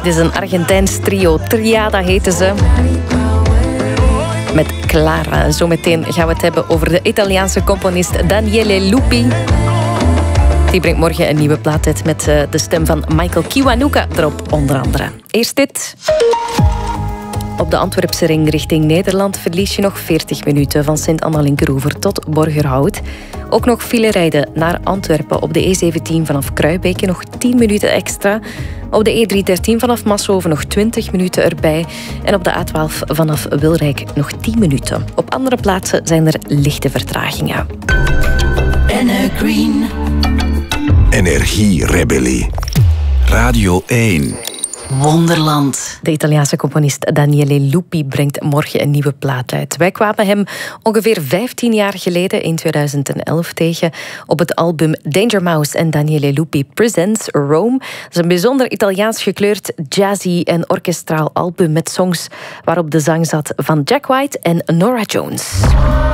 Dit is een Argentijns trio. Triada heten ze. Met Clara. En zometeen gaan we het hebben over de Italiaanse componist Daniele Lupi. Die brengt morgen een nieuwe plaat uit met de stem van Michael Kiwanuka erop, onder andere. Eerst dit. Op de Antwerpse ring richting Nederland verlies je nog 40 minuten van Sint-Anna-Linkeroever tot Borgerhout. Ook nog file rijden naar Antwerpen op de E17 vanaf Kruibeke nog 10 minuten extra. Op de E313 vanaf Mashoven nog 20 minuten erbij. En op de A12 vanaf Wilrijk nog 10 minuten. Op andere plaatsen zijn er lichte vertragingen. Green. Energierebellie. Radio 1. Wonderland. De Italiaanse componist Daniele Lupi brengt morgen een nieuwe plaat uit. Wij kwamen hem ongeveer 15 jaar geleden, in 2011, tegen op het album Danger Mouse en Daniele Lupi Presents Rome. Dat is een bijzonder Italiaans gekleurd, jazzy en orkestraal album met songs waarop de zang zat van Jack White en Norah Jones.